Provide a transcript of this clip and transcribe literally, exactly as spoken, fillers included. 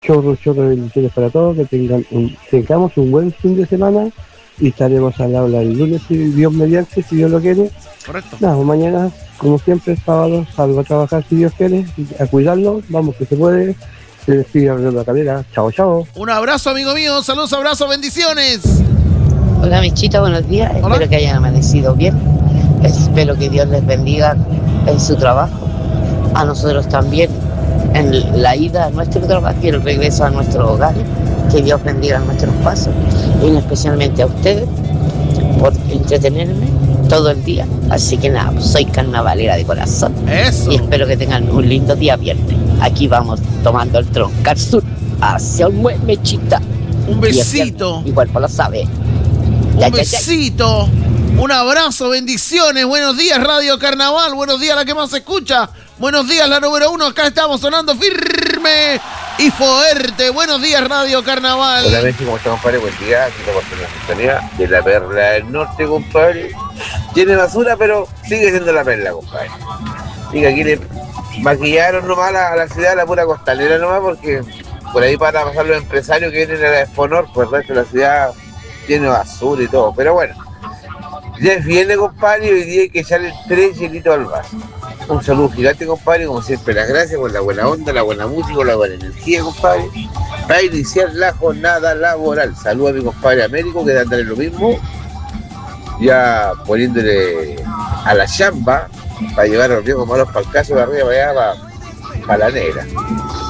chorro, chorro de bendiciones para todos, que tengan un, tengamos un buen fin de semana y estaremos al habla el lunes, si Dios mediante, si Dios lo quiere. Correcto. Nada, mañana, como siempre, sábado, salgo a trabajar si Dios quiere, a cuidarnos, vamos que se puede. Se despide Alberto Calera. Chao, chao. Un abrazo, amigo mío. Saludos, abrazos, bendiciones. Hola, Michita, buenos días. Hola. Espero que hayan amanecido bien. Espero que Dios les bendiga en su trabajo. A nosotros también, en la ida a nuestro trabajo y el regreso a nuestros hogares. Que Dios bendiga nuestros pasos. Y especialmente a ustedes por entretenerme todo el día. Así que nada, pues soy carnavalera de corazón. Eso. Y espero que tengan un lindo día viernes. Aquí vamos tomando el troncal sur hacia un buen Mechita. Un besito. Mi cuerpo lo sabe. Un Ya, ya, ya. besito. Un abrazo, bendiciones. Buenos días, Radio Carnaval. Buenos días, la que más se escucha. Buenos días, la número uno. Acá estamos sonando firme y fuerte. Buenos días, Radio Carnaval. Hola, Messi, ¿cómo está, compadre? Buen día. Aquí estamos en la sintonía de la Perla del Norte, compadre. Tiene basura, pero sigue siendo la perla, compadre. Diga, aquí le maquillaron nomás a la, a la ciudad, a la pura costanera nomás, porque por ahí para pasar los empresarios que vienen a la Exponor, pues el resto de la ciudad tiene basura y todo. Pero bueno, ya es viernes, compadre, y hoy día hay que echarle tres hielitos al vaso. Un saludo gigante, compadre, como siempre, las gracias por la buena onda, la buena música, la buena energía, compadre, para iniciar la jornada laboral. Saludos a mi compadre Américo, que dándole lo mismo, ya poniéndole a la chamba, para llevar a los viejos malos para el caso de arriba, para allá, para, para la negra.